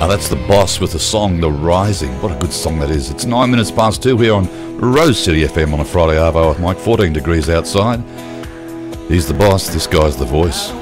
That's the Boss with the song The Rising. What a good song that is. It's 9 minutes past 2 here on Rose City FM on a Friday arvo with Mike. 14 degrees outside. He's the Boss, this guy's the Voice.